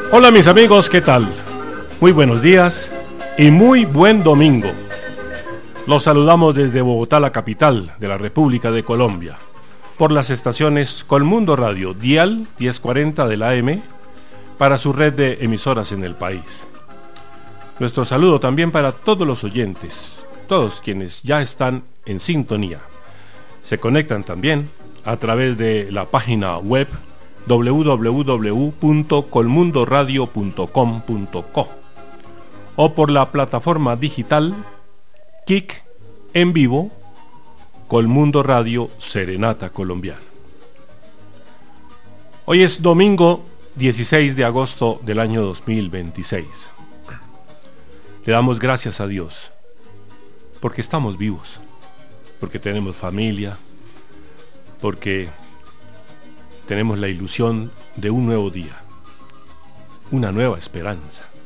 Hola mis amigos, ¿qué tal? Muy buenos días y muy buen domingo. Los saludamos desde Bogotá, la capital de la República de Colombia, por las estaciones Colmundo Radio, Dial 1040 de la AM, para su red de emisoras en el país. Nuestro saludo también para todos los oyentes, todos quienes ya están en sintonía. Se conectan también a través de la página web www.colmundoradio.com.co o por la plataforma digital Kik en vivo Colmundo Radio Serenata Colombiana. Hoy es domingo 16 de agosto del año 2026. Le damos gracias a Dios porque estamos vivos, porque tenemos familia, porque tenemos la ilusión de un nuevo día, una nueva esperanza.